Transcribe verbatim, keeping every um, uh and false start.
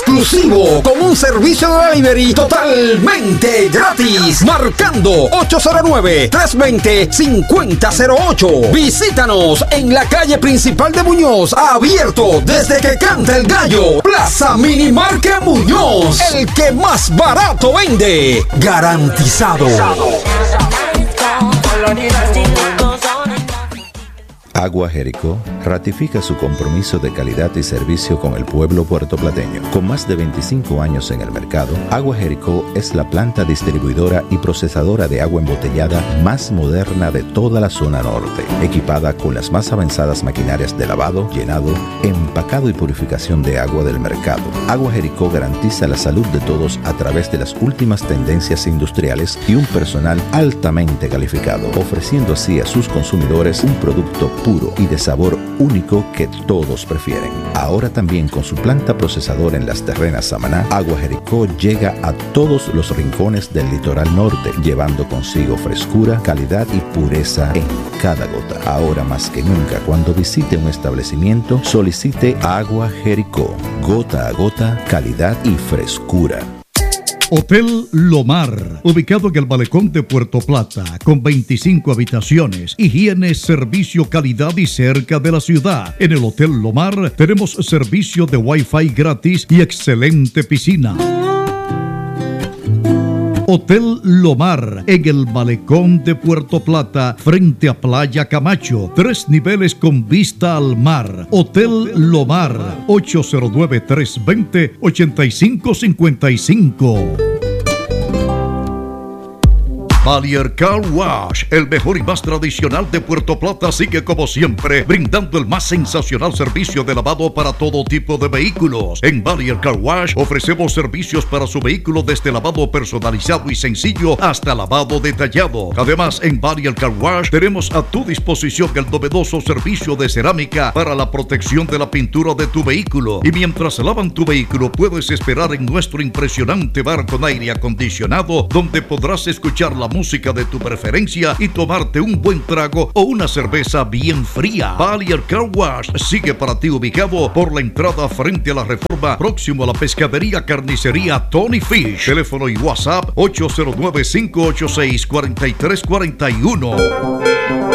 exclusivo con un servicio de delivery totalmente gratis, marcando ocho cero nueve, tres dos cero, cinco cero cero ocho. Visítanos en la calle principal de Muñoz, abierto desde que canta el gallo. Plaza Mini Market Muñoz, el que más barato vende, garantizado. Agua Jericó ratifica su compromiso de calidad y servicio con el pueblo puertoplateño. Con más de veinticinco años en el mercado, Agua Jericó es la planta distribuidora y procesadora de agua embotellada más moderna de toda la zona norte, equipada con las más avanzadas maquinarias de lavado, llenado, empacado y purificación de agua del mercado. Agua Jericó garantiza la salud de todos a través de las últimas tendencias industriales y un personal altamente calificado, ofreciendo así a sus consumidores un producto puro y de sabor único que todos prefieren. Ahora también con su planta procesadora en Las Terrenas, Samaná, Agua Jericó llega a todos los rincones del litoral norte, llevando consigo frescura, calidad y pureza en cada gota. Ahora más que nunca, cuando visite un establecimiento, solicite Agua Jericó. Gota a gota, calidad y frescura. Hotel Lomar, ubicado en el malecón de Puerto Plata, con veinticinco habitaciones, higiene, servicio, calidad y cerca de la ciudad. En el Hotel Lomar tenemos servicio de Wi-Fi gratis y excelente piscina. Hotel Lomar, en el malecón de Puerto Plata, frente a Playa Camacho, tres niveles con vista al mar. Hotel Lomar, ocho cero nueve, tres dos cero, ocho cinco cinco cinco. Valier Car Wash, el mejor y más tradicional de Puerto Plata, sigue como siempre brindando el más sensacional servicio de lavado para todo tipo de vehículos. En Valier Car Wash ofrecemos servicios para su vehículo desde lavado personalizado y sencillo hasta lavado detallado. Además, en Valier Car Wash tenemos a tu disposición el novedoso servicio de cerámica para la protección de la pintura de tu vehículo. Y mientras lavan tu vehículo, puedes esperar en nuestro impresionante bar con aire acondicionado, donde podrás escuchar la música de tu preferencia y tomarte un buen trago o una cerveza bien fría. Valier Car Wash sigue para ti ubicado por la entrada frente a la Reforma, próximo a la pescadería carnicería Tony Fish. Teléfono y WhatsApp ocho cero nueve, cinco ocho seis, cuatro tres cuatro uno.